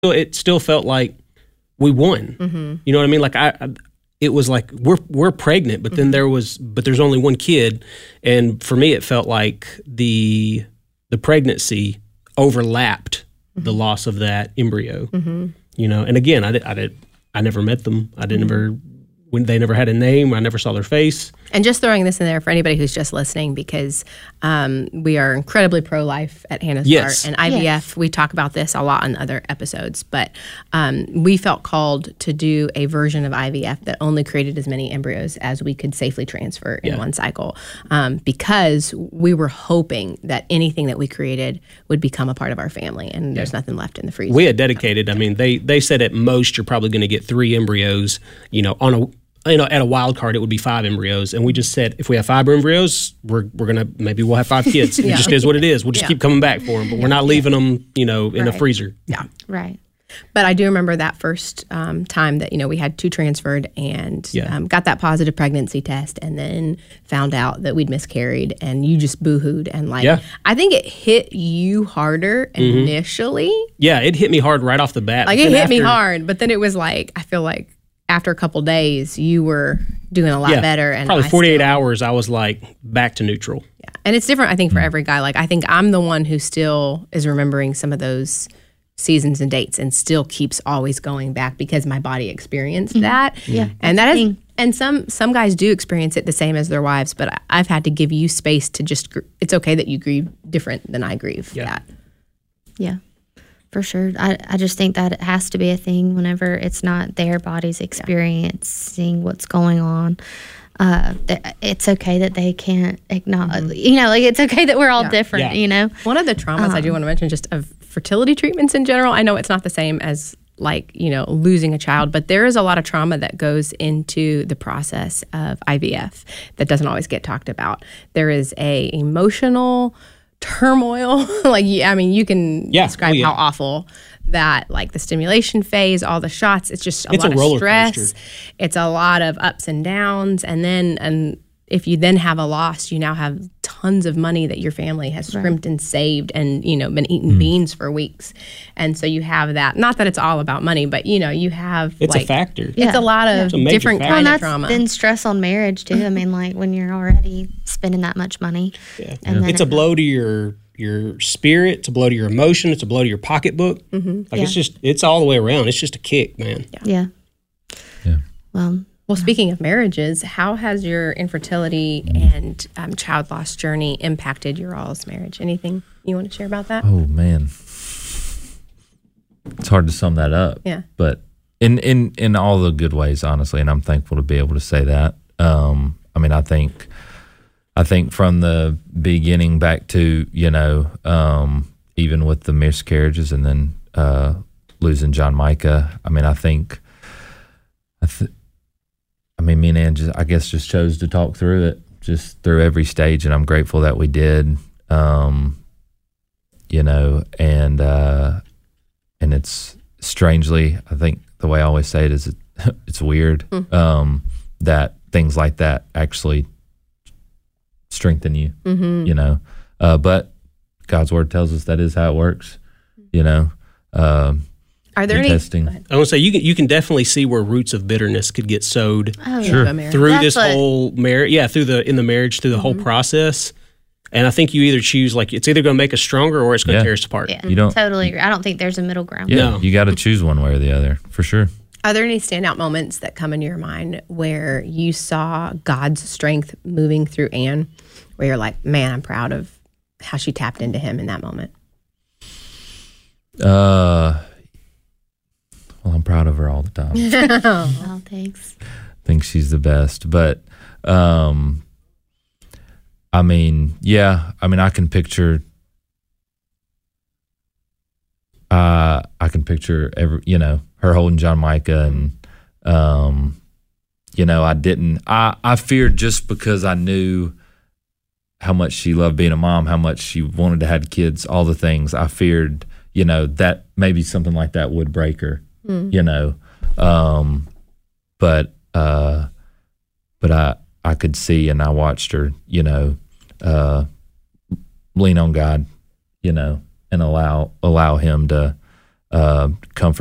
it still felt like we won. Mm-hmm. You know what I mean? Like it was like we're pregnant, but then there's only one kid, and for me it felt like the pregnancy overlapped the loss of that embryo. You know, and again, I never met them. When they never had a name, I never saw their face. And just throwing this in there for anybody who's just listening, because we are incredibly pro-life at Hannah's Yes. Heart. And IVF, we talk about this a lot in other episodes, but we felt called to do a version of IVF that only created as many embryos as we could safely transfer in one cycle, because we were hoping that anything that we created would become a part of our family, and there's nothing left in the freezer. We had dedicated. I mean, they said at most you're probably going to get 3 embryos. You know, at a wild card, it would be 5 embryos. And we just said, if we have 5 embryos, maybe we'll have 5 kids. It just is what it is. We'll just keep coming back for them. But we're not leaving them, in a freezer. Yeah. Right. But I do remember that first time that, we had 2 transferred and got that positive pregnancy test, and then found out that we'd miscarried, and you just boo-hooed. And I think it hit you harder initially. Yeah, it hit me hard right off the bat. Like, it hit me hard, but then it was like, I feel like after a couple days, you were doing a lot better. And probably 48 hours, I was like back to neutral. Yeah, and it's different, I think, for every guy. Like, I think I'm the one who still is remembering some of those seasons and dates, and still keeps always going back because my body experienced that. Yeah, and that is, and some guys do experience it the same as their wives. But I've had to give you space to just. It's okay that you grieve different than I grieve. That. Yeah. For sure. I just think that it has to be a thing whenever it's not their body's experiencing what's going on. It's okay that they can't acknowledge, it's okay that we're all different, One of the traumas I do want to mention, just of fertility treatments in general, I know it's not the same as losing a child, but there is a lot of trauma that goes into the process of IVF that doesn't always get talked about. There is a emotional turmoil. You can describe how awful that, the stimulation phase, all the shots, it's just a lot of stress. Coaster. It's a lot of ups and downs. And then, if you then have a loss, you now have tons of money that your family has scrimped and saved and, been eating beans for weeks. And so you have that, not that it's all about money, but, you have it's a factor. It's a lot of different kind of trauma. Then stress on marriage too. I mean, when you're already spending that much money. Yeah. And it's a blow to your spirit, it's a blow to your emotion, it's a blow to your pocketbook. It's all the way around. It's just a kick, man. Yeah. Well, speaking of marriages, how has your infertility and child loss journey impacted your all's marriage? Anything you want to share about that? Oh, man. It's hard to sum that up. Yeah. But in all the good ways, honestly, and I'm thankful to be able to say that. I think from the beginning back to, even with the miscarriages and then losing John Micah, me and Ann just chose to talk through it, just through every stage, and I'm grateful that we did. And it's strangely, I think the way I always say it is, it's weird that things like that actually strengthen you, but God's word tells us that is how it works, Are there any testing? I want to say you can definitely see where roots of bitterness could get sowed through this whole marriage. Yeah, through the marriage, through the whole process. And I think you either choose, it's either going to make us stronger or it's going to tear us apart. Yeah, you don't totally agree. I don't think there's a middle ground. Yeah, you got to choose one way or the other, for sure. Are there any standout moments that come into your mind where you saw God's strength moving through Ann, where you're like, man, I'm proud of how she tapped into him in that moment? Well, I'm proud of her all the time. Oh, thanks. I think she's the best. But, I can picture, her holding John Micah, and, I feared, just because I knew how much she loved being a mom, how much she wanted to have kids, all the things, I feared, that maybe something like that would break her. But I could see, and I watched her, lean on God, and allow him to comfort